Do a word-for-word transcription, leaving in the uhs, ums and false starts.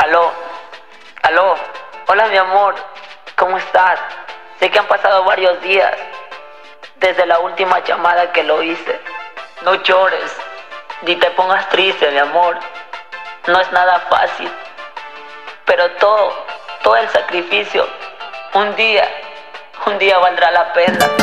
Aló, aló, hola mi amor, ¿cómo estás? Sé que han pasado varios días desde la última llamada que lo hice. No llores, ni te pongas triste, mi amor. No es nada fácil, pero todo, todo el sacrificio, un día, un día valdrá la pena.